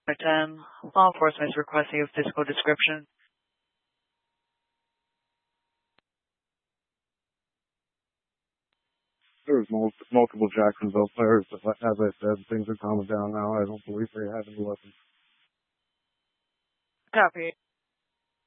10. Law enforcement is requesting a physical description. There was multiple Jacksonville players, but as I said, things are calming down now. I don't believe they have any weapons. Copy.